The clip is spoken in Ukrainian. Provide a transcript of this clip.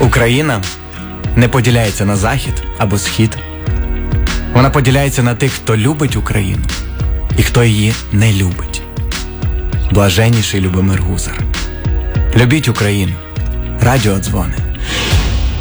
Україна не поділяється на захід або схід. Вона поділяється на тих, хто любить Україну і хто її не любить. Блаженніший Любомир Гузар. Любіть Україну. Радіо Дзвони.